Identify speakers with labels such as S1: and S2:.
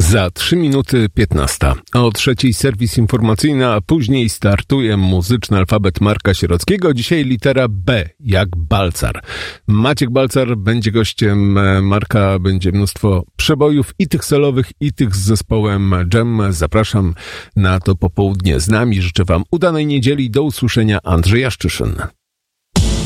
S1: Za 3 minuty 15. O 3:00 serwis informacyjny, a później startuje muzyczny alfabet Marka Sierockiego. Dzisiaj litera B, jak Balcar. Maciek Balcar będzie gościem Marka, będzie mnóstwo przebojów i tych solowych, i tych z zespołem Jam. Zapraszam na to popołudnie z nami. Życzę wam udanej niedzieli. Do usłyszenia. Andrzej Jaszczyszyn.